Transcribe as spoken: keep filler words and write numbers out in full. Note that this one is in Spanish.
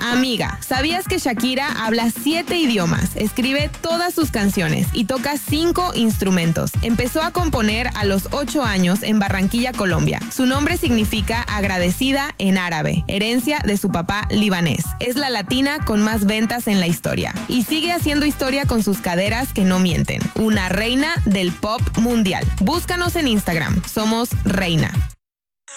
Amiga, ¿sabías que Shakira habla siete idiomas, escribe todas sus canciones y toca cinco instrumentos? Empezó a componer a los ocho años en Barranquilla, Colombia. Su nombre significa agradecida en árabe, herencia de su papá libanés. Es la latina con más ventas en la historia y sigue haciendo historia con sus caderas que no mienten. Una reina del pop mundial. Búscanos en Instagram. Somos Reina.